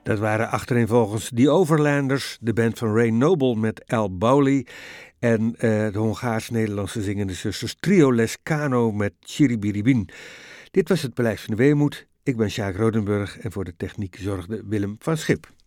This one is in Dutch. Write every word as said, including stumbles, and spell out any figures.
Dat waren achtereenvolgens The Overlanders, de band van Ray Noble met Al Bowley en uh, de Hongaars-Nederlandse zingende zusters Trio Lescano met Chiribiribin. Dit was het Paleis van de Weemoed. Ik ben Sjaak Rodenburg en voor de techniek zorgde Willem van Schip.